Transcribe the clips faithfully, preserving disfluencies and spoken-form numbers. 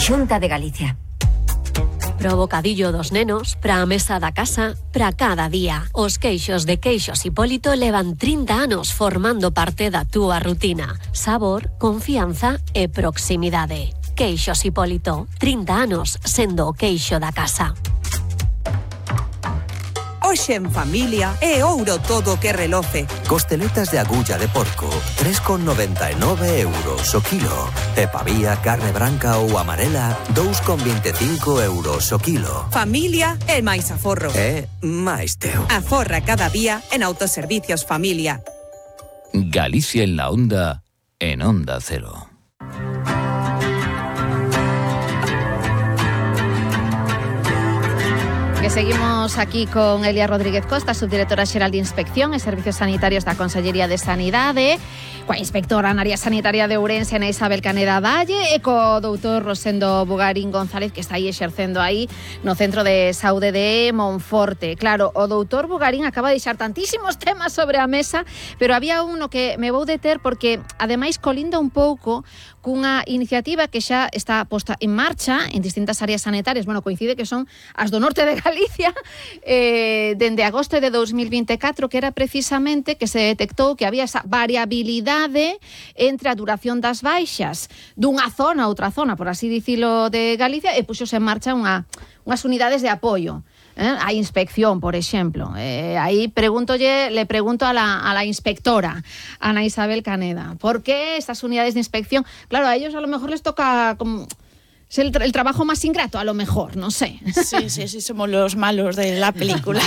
Xunta de Galicia. Pro bocadillo dos nenos, pra a mesa da casa, pra cada día. Os queixos de Queixos Hipólito levan trinta anos formando parte da túa rutina. Sabor, confianza e proximidade. Queixos Hipólito, trinta anos sendo o queixo da casa. Hoxe en familia é ouro todo o que reloce. Costeletas de agulla de porco, tres con noventa e nove euros o kilo. E pavía, carne branca ou amarela, dous con vinte e cinco euros o kilo. Familia é máis aforro. É máis teu. Aforra cada día en Autoservicios Familia. Galicia en la onda, en Onda Cero. Que seguimos aquí con Elia Rodríguez Costa, subdirectora xeral de Inspección e Servicios Sanitarios da Consellería de Sanidade, coa inspectora na área sanitaria de Ourense, Ana Isabel Caneda Valle, e co doutor Rosendo Bugarín González, que está aí exercendo aí no Centro de Saúde de Monforte. Claro, o doutor Bugarín acaba de deixar tantísimos temas sobre a mesa, pero había un no que me vou deter porque, ademais, colinda un pouco cunha iniciativa que xa está posta en marcha en distintas áreas sanitarias. Bueno, coincide que son as do norte de Galicia, eh, dende agosto de dos mil vinte e catro, que era precisamente que se detectou que había esa variabilidade entre a duración das baixas dunha zona a outra zona, por así dicilo, de Galicia, e puxose en marcha unha, unhas unidades de apoio. Eh, a inspección, por exemplo. Eh, aí pregúntolle, le pregunto a la, a la inspectora, Ana Isabel Caneda, ¿por qué estas unidades de inspección? Claro, a ellos a lo mejor les toca como es el, el trabajo más ingrato, a lo mejor, no sé. Sí, sí, sí, somos los malos de la película.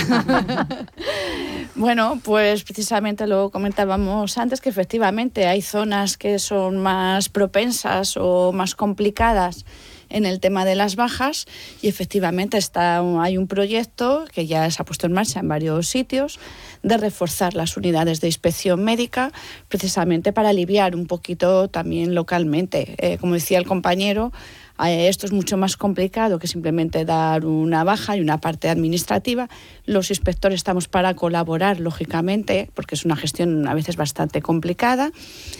Bueno, pues precisamente lo comentábamos antes, que efectivamente hay zonas que son más propensas o más complicadas en el tema de las bajas, y efectivamente está, hay un proyecto que ya se ha puesto en marcha en varios sitios de reforzar las unidades de inspección médica, precisamente para aliviar un poquito también localmente. Eh, como decía el compañero, eh, esto es mucho más complicado que simplemente dar una baja y una parte administrativa. Los inspectores estamos para colaborar, lógicamente, porque es una gestión a veces bastante complicada.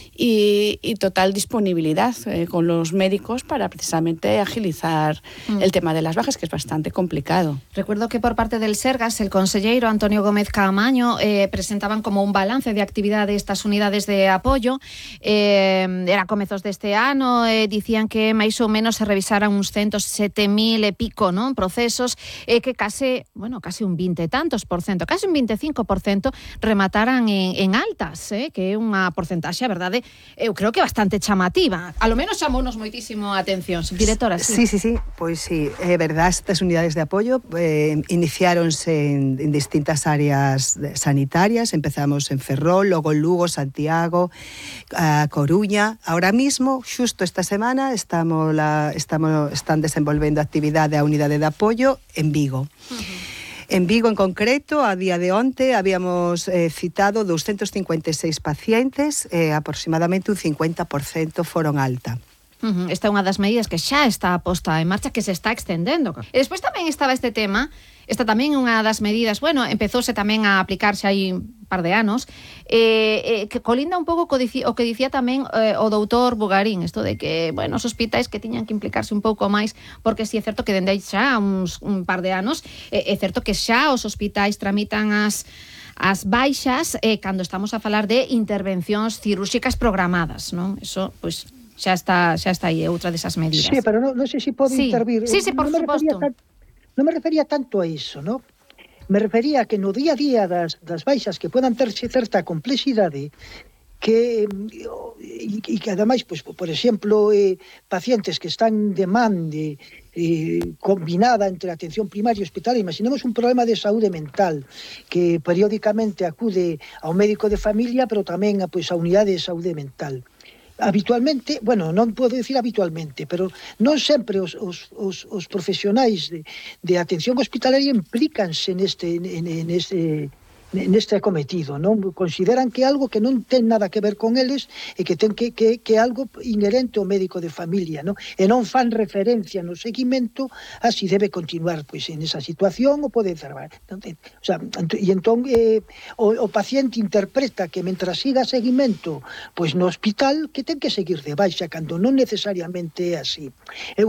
Y, y total disponibilidad eh, con los médicos para precisamente agilizar mm. el tema de las bajas, que es bastante complicado. Recuerdo que por parte del Sergas, el consellero Antonio Gómez Caamaño eh, presentaban como un balance de actividad de estas unidades de apoyo. Eh, era a comezos deste ano, eh, dicían que máis ou menos se revisaran uns ciento sete mil e pico, non, procesos, eh, que case, bueno, case un vinte e tantos por cento, case un vinte e cinco por cento remataran en, en altas, eh, que é unha porcentaxe, a verdade, eu creo que bastante chamativa. A lo menos chamounos moitísimo a atención. Directora, Sí, sí. sí, sí, pois sí, é verdade, estas unidades de apoio eh, iniciáronse en, en distintas áreas sanitarias. Empezamos en Ferrol, logo Lugo, Santiago, a Coruña. Ahora mismo, xusto esta semana, estamos, la, estamos están desenvolvendo actividade a unidade de apoio en Vigo. Uh-huh. En Vigo, en concreto, a día de onte, habíamos eh, citado doscientos cincuenta e seis pacientes, eh, aproximadamente un cincuenta por cento foron alta. Uh-huh. Esta é unha das medidas que xa está posta en marcha, que se está extendendo. E despois tamén estaba este tema, esta tamén é unha das medidas, bueno, empezouse tamén a aplicarse hai un par de anos, eh, eh, que colinda un pouco co dici, o que dicía tamén eh, o doutor Bugarín, isto de que, bueno, os hospitais que tiñan que implicarse un pouco máis, porque si é certo que dende aí xa uns un par de anos, eh, é certo que xa os hospitais tramitan as as baixas eh, cando estamos a falar de intervencións cirúrxicas programadas, non? Eso, pois, xa está, xa está aí, outra desas medidas. Sí, pero non, non sei se podo sí. intervir. Sí, sí, por non suposto. Me non me refería tanto a iso, non? Me refería a que no día a día das, das baixas que puedan ter certa complexidade, que e, e que ademais, pues, por exemplo, eh, pacientes que están en demande eh, combinada entre atención primaria e hospital, imaginemos un problema de saúde mental que periódicamente acude ao médico de familia, pero tamén a, pues, a unidade de saúde mental. Habitualmente, bueno, non podo dicir habitualmente, pero non sempre os, os, os, os profesionais de, de atención hospitalaria implícanse neste, en, en este, neste acometido, non? Consideran que é algo que non ten nada que ver con eles e que ten que, que, que é algo inherente ao médico de familia, non? E non fan referencia no seguimento a si debe continuar pois en esa situación ou pode cerrar. Entonces, o sea, e entón eh, o, o paciente interpreta que mentras siga seguimento pois no hospital que ten que seguir de baixa, cando non necesariamente é así. Eu